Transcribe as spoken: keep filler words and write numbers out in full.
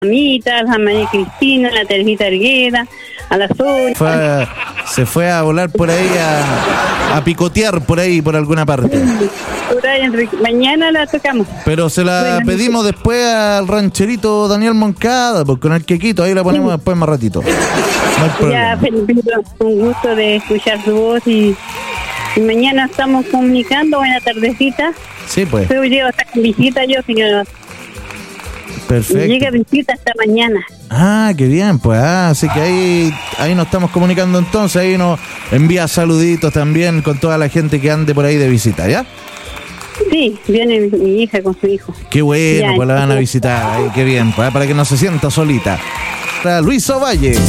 Amita, a la María Cristina, a la Teresita Argueda, a la Sonia. Fue a, se fue a volar por ahí, a, a picotear por ahí, por alguna parte. Por ahí, Enrique. Mañana la tocamos. Pero se la bueno, pedimos después al rancherito Daniel Moncada, pues con el quequito, ahí la ponemos sí. después más ratito. No hay ya, Felipito, un gusto de escuchar su voz y, y mañana estamos comunicando, buena tardecita. Sí, pues. Yo llevo hasta con visita yo, señor. Perfecto. Llega visita hasta mañana. Ah, qué bien, pues. Ah, así que ahí, ahí nos estamos comunicando entonces. Ahí nos envía saluditos también con toda la gente que ande por ahí de visita, ¿ya? Sí, viene mi, mi hija con su hijo. Qué bueno, ya, pues la van a visitar. Ay, qué bien, pues, para que no se sienta solita. Luis Ovalle.